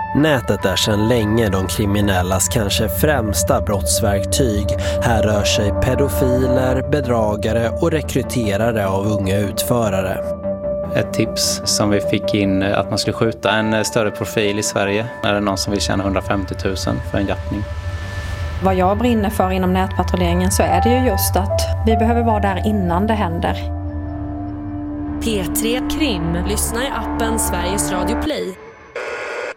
Nätet är sedan länge de kriminellas kanske främsta brottsverktyg. Här rör sig pedofiler, bedragare och rekryterare av unga utförare. Ett tips som vi fick in att man skulle skjuta en större profil i Sverige. Är det någon som vill tjäna 150 000 för en jaktning? Vad jag brinner för inom nätpatrulleringen så är det ju just att vi behöver vara där innan det händer. P3 Krim. Lyssna i appen Sveriges Radio Play.